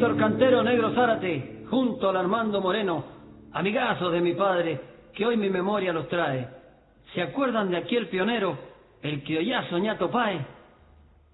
Víctor Cantero Negro Zárate, junto al Armando Moreno, amigazos de mi padre, que hoy mi memoria los trae. ¿Se acuerdan de aquel pionero, el criollazo Ñato Páez?